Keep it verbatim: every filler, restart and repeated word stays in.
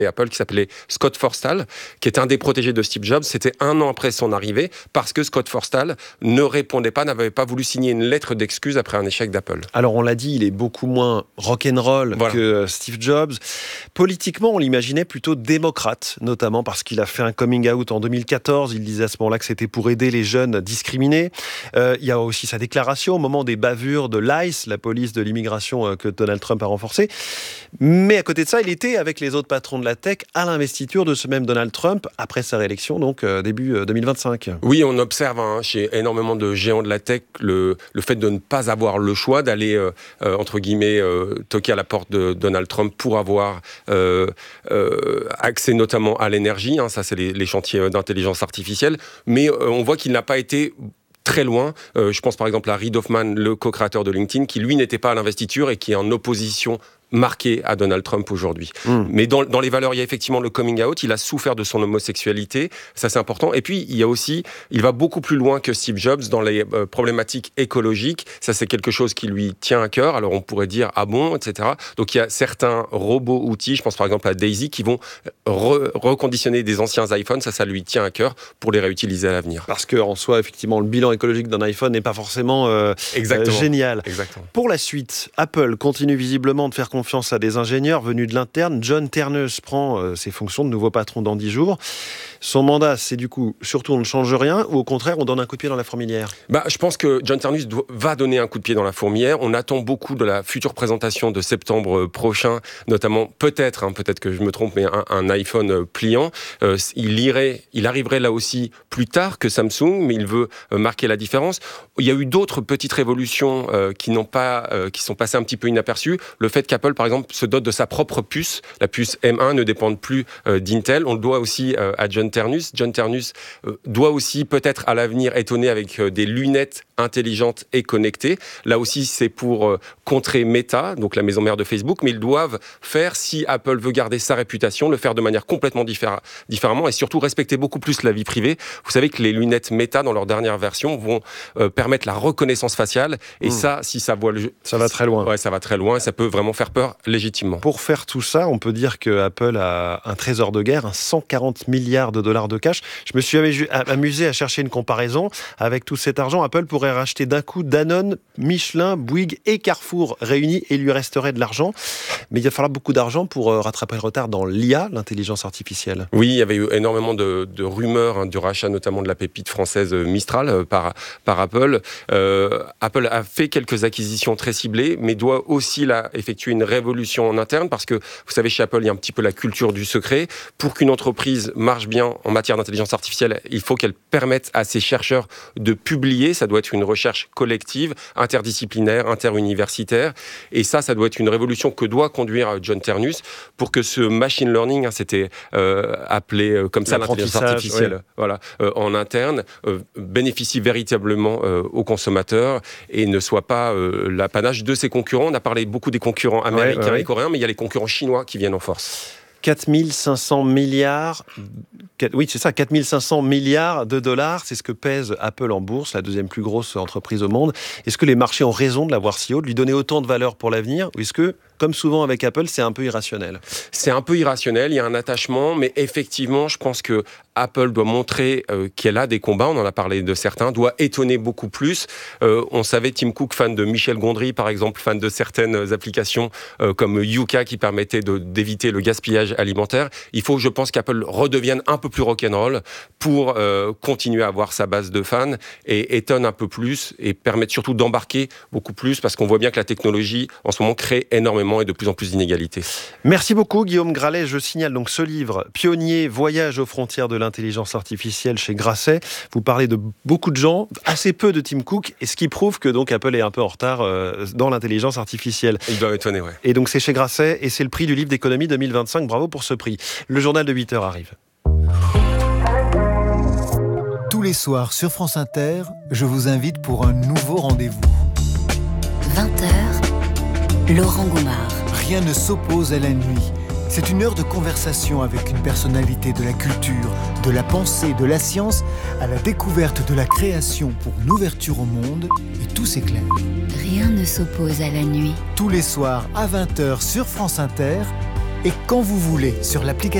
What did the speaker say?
Apple qui s'appelait Scott Forstall, qui est un des protégés de Steve Jobs. C'était un an après son arrivée, parce que Scott Forstall ne répondait pas, n'avait pas voulu signer une lettre d'excuse après un échec d'Apple. Alors on l'a dit, il est beaucoup moins rock'n'roll voilà. que Steve Jobs. Politiquement, on l'imaginait plutôt démocrate, notamment parce qu'il a fait un coming out en deux mille quatorze. Il disait à ce moment-là que c'était pour aider les jeunes discriminés. Euh, il y a aussi sa déclaration au moment des bavures de l'I C E, la police de l'immigration euh, que Donald Trump a renforcée. Mais à côté de ça, il était avec les autres patrons de la tech à l'investiture de ce même Donald Trump après sa réélection, donc euh, début euh, deux mille vingt-cinq. Oui, on observe hein, chez énormément de géants de la tech le, le fait de ne pas avoir le choix d'aller, euh, euh, entre guillemets, euh, toquer à la porte de Donald Trump pour avoir euh, euh, accès notamment à l'énergie. Hein, ça, c'est les, les chantiers d'intelligence artificielle. Mais euh, on voit qu'il n'a pas été très loin. Euh, je pense par exemple à Reid Hoffman, le co-créateur de LinkedIn, qui lui n'était pas à l'investiture et qui est en opposition marqué à Donald Trump aujourd'hui. Mmh. Mais dans, dans les valeurs, il y a effectivement le coming out, il a souffert de son homosexualité, ça c'est important. Et puis, il y a aussi, il va beaucoup plus loin que Steve Jobs dans les euh, problématiques écologiques, ça c'est quelque chose qui lui tient à cœur, alors on pourrait dire, ah bon, et cetera. Donc il y a certains robots-outils, je pense par exemple à Daisy, qui vont re- reconditionner des anciens iPhones, ça, ça lui tient à cœur pour les réutiliser à l'avenir. Parce qu'en soi, effectivement, le bilan écologique d'un iPhone n'est pas forcément euh, Exactement. Euh, génial. Exactement. Pour la suite, Apple continue visiblement de faire confiance à des ingénieurs venus de l'interne. John Ternus prend euh, ses fonctions de nouveau patron dans dix jours. Son mandat, c'est du coup, surtout on ne change rien, ou au contraire, on donne un coup de pied dans la fourmilière? Bah, je pense que John Ternus doit, va donner un coup de pied dans la fourmilière. On attend beaucoup de la future présentation de septembre prochain, notamment peut-être, hein, peut-être que je me trompe, mais un, un iPhone pliant. Euh, il, irait, il arriverait là aussi plus tard que Samsung, mais il veut euh, marquer la différence. Il y a eu d'autres petites révolutions euh, qui, n'ont pas, euh, qui sont passées un petit peu inaperçues. Le fait qu'Apple, par exemple, se dote de sa propre puce. La puce M un ne dépend plus euh, d'Intel. On le doit aussi euh, à John Ternus. John Ternus euh, doit aussi peut-être à l'avenir étonner avec euh, des lunettes intelligentes et connectées. Là aussi, c'est pour euh, contrer Meta, donc la maison mère de Facebook, mais ils doivent faire, si Apple veut garder sa réputation, le faire de manière complètement diffé- différemment et surtout respecter beaucoup plus la vie privée. Vous savez que les lunettes Meta, dans leur dernière version, vont euh, permettre la reconnaissance faciale et mmh. ça, si ça voit le jeu... Ça va très loin. Ouais, ça va très loin et ça peut vraiment faire peur légitimement. Pour faire tout ça, on peut dire que Apple a un trésor de guerre, un cent quarante milliards de dollars de cash. Je me suis amusé à chercher une comparaison. Avec tout cet argent, Apple pourrait racheter d'un coup Danone, Michelin, Bouygues et Carrefour réunis et il lui resterait de l'argent. Mais il va falloir beaucoup d'argent pour rattraper le retard dans l'I A, l'intelligence artificielle. Oui, il y avait eu énormément de, de rumeurs hein, du rachat notamment de la pépite française Mistral euh, par, par Apple. Euh, Apple a fait quelques acquisitions très ciblées, mais doit aussi là, effectuer une révolution en interne parce que, vous savez, chez Apple, il y a un petit peu la culture du secret. Pour qu'une entreprise marche bien en matière d'intelligence artificielle, il faut qu'elle permette à ses chercheurs de publier. Ça doit être une recherche collective, interdisciplinaire, interuniversitaire. Et ça, ça doit être une révolution que doit conduire John Ternus pour que ce machine learning, hein, c'était euh, appelé euh, comme ça l'intelligence artificielle, oui. voilà, euh, en interne, euh, bénéficie véritablement euh, aux consommateurs et ne soit pas euh, l'apanage de ses concurrents. On a parlé beaucoup des concurrents américains ouais, ouais, et coréens, mais il y a les concurrents chinois qui viennent en force. quatre mille cinq cents milliards, oui c'est ça, quatre mille cinq cents milliards de dollars, c'est ce que pèse Apple en bourse, la deuxième plus grosse entreprise au monde. Est-ce que les marchés ont raison de l'avoir si haut, de lui donner autant de valeur pour l'avenir, ou est-ce que, comme souvent avec Apple, c'est un peu irrationnel? C'est un peu irrationnel, il y a un attachement, mais effectivement, je pense que Apple doit montrer euh, qu'elle a des combats, on en a parlé de certains, doit étonner beaucoup plus. Euh, on savait Tim Cook, fan de Michel Gondry, par exemple, fan de certaines applications euh, comme Yuka qui permettait de, d'éviter le gaspillage alimentaire. Il faut, je pense, qu'Apple redevienne un peu plus rock'n'roll pour euh, continuer à avoir sa base de fans et étonne un peu plus et permettre surtout d'embarquer beaucoup plus parce qu'on voit bien que la technologie, en ce moment, crée énormément et de plus en plus d'inégalités. Merci beaucoup, Guillaume Gralet. Je signale donc ce livre, Pionnier, voyage aux frontières de l'intelligence artificielle chez Grasset. Vous parlez de beaucoup de gens, assez peu de Tim Cook, et ce qui prouve que donc Apple est un peu en retard euh, dans l'intelligence artificielle. Il doit étonner, ouais. Et donc c'est chez Grasset, et c'est le prix du livre d'économie deux mille vingt-cinq. Bravo pour ce prix. Le journal de huit heures arrive. Tous les soirs sur France Inter, je vous invite pour un nouveau rendez-vous. vingt heures, Laurent Goumard. Rien ne s'oppose à la nuit. C'est une heure de conversation avec une personnalité de la culture, de la pensée, de la science, à la découverte de la création pour une ouverture au monde, et tout s'éclaire. Rien ne s'oppose à la nuit. Tous les soirs à vingt heures sur France Inter, et quand vous voulez sur l'application